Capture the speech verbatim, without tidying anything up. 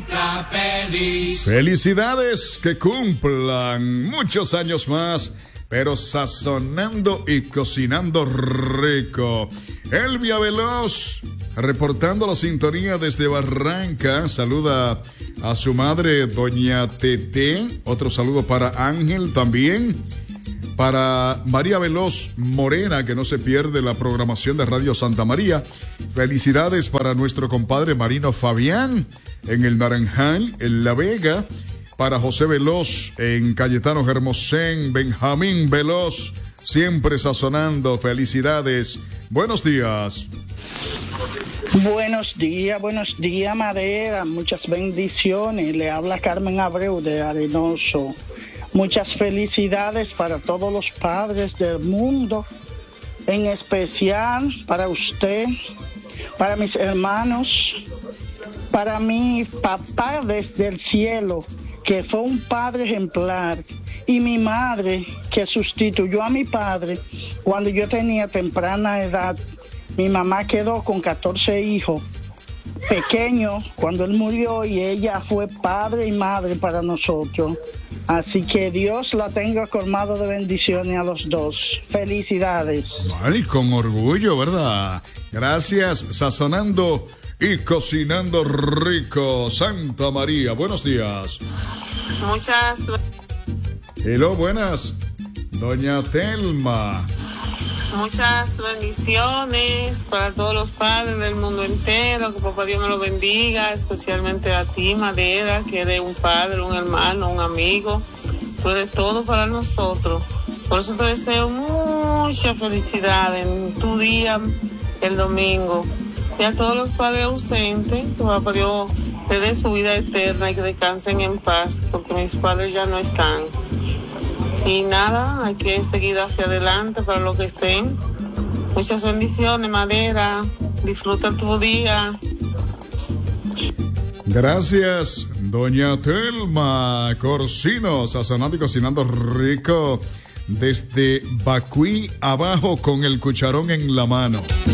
cumpla feliz. Felicidades, que cumplan muchos años más, pero sazonando y cocinando rico. Elvia Veloz, reportando la sintonía desde Barranca, saluda a su madre, doña Tete. Otro saludo para Ángel también. Para María Veloz Morena, que no se pierde la programación de Radio Santa María. Felicidades para nuestro compadre Marino Fabián en el Naranjal, en La Vega. Para José Veloz en Cayetano Hermosén. Benjamín Veloz, siempre sazonando. Felicidades. Buenos días. Buenos días, buenos días, Madera. Muchas bendiciones. Le habla Carmen Abreu de Arenoso. Muchas felicidades para todos los padres del mundo, en especial para usted, para mis hermanos, para mi papá desde el cielo, que fue un padre ejemplar, y mi madre, que sustituyó a mi padre cuando yo tenía temprana edad. Mi mamá quedó con catorce hijos pequeños cuando él murió, y ella fue padre y madre para nosotros. Así que Dios la tenga colmado de bendiciones a los dos. Felicidades. Ay, con orgullo, ¿verdad? Gracias, sazonando y cocinando rico. Santa María, buenos días. Muchas. Hello, buenas. Doña Telma. Muchas bendiciones para todos los padres del mundo entero, que papá Dios me lo bendiga, especialmente a ti, Madera, que eres un padre, un hermano, un amigo, tú eres todo para nosotros. Por eso te deseo mucha felicidad en tu día, el domingo, y a todos los padres ausentes, que papá Dios te dé su vida eterna y que descansen en paz, porque mis padres ya no están. Y nada, hay que seguir hacia adelante para lo que estén. Muchas bendiciones, Madera. Disfruta tu día. Gracias, doña Telma Corsino, sazonando y cocinando rico desde Bacuí abajo con el cucharón en la mano.